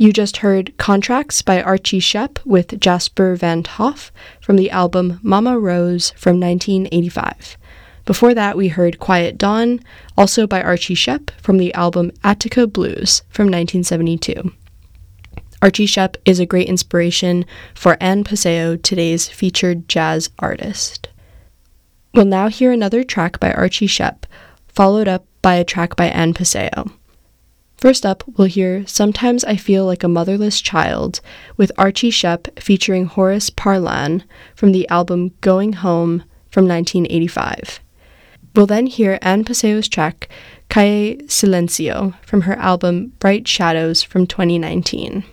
You just heard Contracts by Archie Shepp with Jasper Van 't Hoff from the album Mama Rose from 1985. Before that, we heard Quiet Dawn, also by Archie Shepp, from the album Attica Blues from 1972. Archie Shepp is a great inspiration for Ann Paseo, today's featured jazz artist. We'll now hear another track by Archie Shepp, followed up by a track by Ann Paseo. First up, we'll hear Sometimes I Feel Like a Motherless Child with Archie Shepp featuring Horace Parlan from the album Going Home from 1985. We'll then hear Ann Paseo's track Calle Silencio from her album Bright Shadows from 2019.